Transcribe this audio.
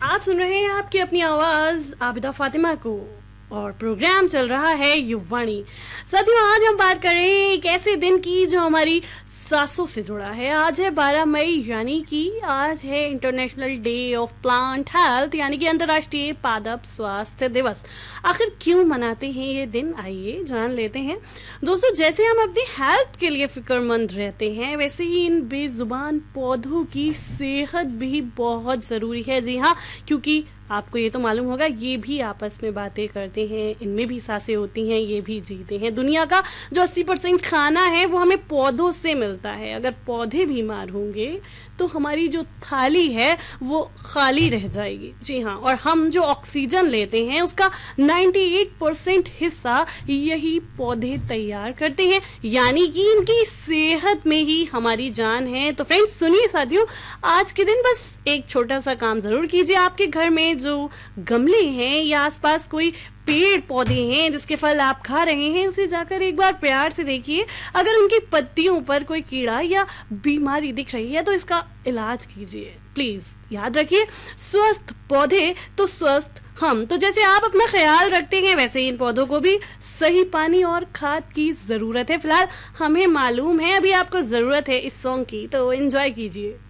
आप सुन रहे हैं आपकी अपनी आवाज आबिदा फातिमा को और प्रोग्राम चल रहा है युवाणी। साथियों, आज हम बात कर रहे हैं एक ऐसे दिन की जो हमारी सांसों से जुड़ा है। आज है 12 मई, यानी कि आज है international day of plant health, यानी कि अंतर्राष्ट्रीय पादप स्वास्थ्य दिवस। आखिर क्यों मनाते हैं ये दिन, आइए जान लेते हैं। दोस्तों, जैसे हम अपनी हेल्थ के लिए फिक्रमंद रहते हैं, वैसे ही इन बेजुबान पौधों की सेहत भी बहुत ज़रूरी है। जी हाँ, क्योंकि आपको ये तो मालूम होगा, ये भी आपस में बातें करते हैं, इनमें भी सांसें होती हैं, ये भी जीते हैं। दुनिया का जो 80% खाना है वो हमें पौधों से मिलता है। अगर पौधे बीमार होंगे तो हमारी जो थाली है वो खाली रह जाएगी। जी हाँ, और हम जो ऑक्सीजन लेते हैं उसका 98% हिस्सा यही पौधे तैयार करते हैं, यानी कि इनकी सेहत में ही हमारी जान है। तो फ्रेंड्स सुनिए साथियों, आज के दिन बस एक छोटा सा काम जरूर कीजिए। आपके घर में जो गमले हैं या आसपास कोई पेड़ पौधे हैं जिसके फल आप खा रहे हैं, उसे जाकर एक बार प्यार से देखिए। अगर उनकी पत्तियों पर कोई कीड़ा या बीमारी दिख रही है तो इसका इलाज कीजिए। प्लीज याद रखिए, स्वस्थ पौधे तो स्वस्थ हम। तो जैसे आप अपना ख्याल रखते हैं, वैसे ही इन पौधों को भी सही पानी और खाद की जरूरत है। फिलहाल हमें मालूम है अभी आपको जरूरत है इस सॉन्ग की, तो एंजॉय कीजिए।